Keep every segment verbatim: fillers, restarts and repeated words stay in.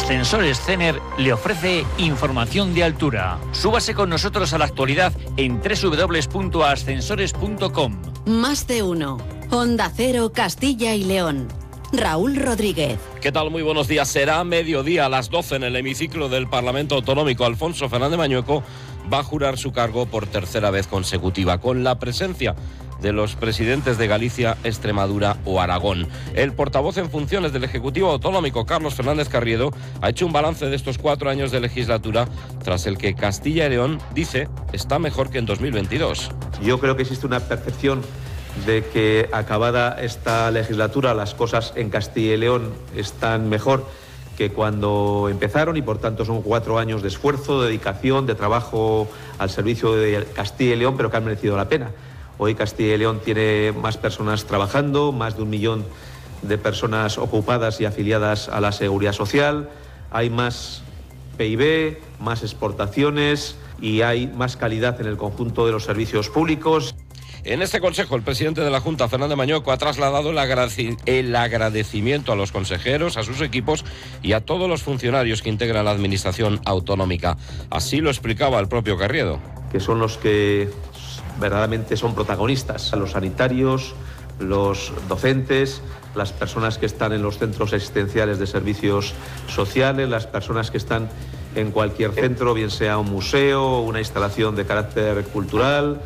Ascensores Cener le ofrece información de altura. Súbase con nosotros a la actualidad en doble u doble u doble u punto ascensores punto com. Más de uno. Onda Cero, Castilla y León. Raúl Rodríguez. ¿Qué tal? Muy buenos días. Será mediodía a las doce en el hemiciclo del Parlamento Autonómico. Alfonso Fernández Mañueco va a jurar su cargo por tercera vez consecutiva, con la presencia de los presidentes de Galicia, Extremadura o Aragón. El portavoz en funciones del Ejecutivo Autonómico, Carlos Fernández Carriedo, ha hecho un balance de estos cuatro años de legislatura, tras el que Castilla y León, dice, está mejor que en dos mil veintidós. Yo creo que existe una percepción de que acabada esta legislatura las cosas en Castilla y León están mejor que cuando empezaron, y por tanto son cuatro años de esfuerzo, de dedicación, de trabajo al servicio de Castilla y León, pero que han merecido la pena. Hoy Castilla y León tiene más personas trabajando, más de un millón de personas ocupadas y afiliadas a la Seguridad Social, hay más P I B, más exportaciones y hay más calidad en el conjunto de los servicios públicos. En este consejo, el presidente de la Junta, Fernández Mañueco, ha trasladado el, agradeci- el agradecimiento a los consejeros, a sus equipos y a todos los funcionarios que integran la administración autonómica. Así lo explicaba el propio Carriedo. Que son los que verdaderamente son protagonistas, los sanitarios, los docentes, las personas que están en los centros existenciales de servicios sociales, las personas que están en cualquier centro, bien sea un museo, una instalación de carácter cultural,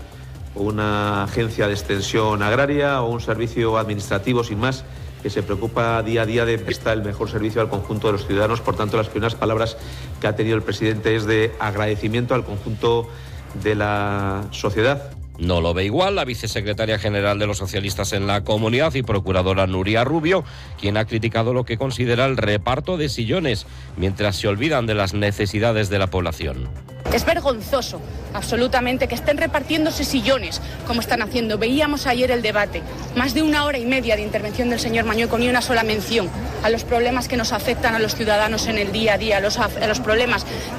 una agencia de extensión agraria o un servicio administrativo sin más, que se preocupa día a día de prestar el mejor servicio al conjunto de los ciudadanos. Por tanto, las primeras palabras que ha tenido el presidente es de agradecimiento al conjunto de la sociedad. No lo ve igual la vicesecretaria general de los socialistas en la comunidad y procuradora Nuria Rubio, quien ha criticado lo que considera el reparto de sillones, mientras se olvidan de las necesidades de la población. Es vergonzoso, absolutamente, que estén repartiéndose sillones, como están haciendo. Veíamos ayer el debate, más de una hora y media de intervención del señor Mañueco, ni una sola mención a los problemas que nos afectan a los ciudadanos en el día a día, a los, a los problemas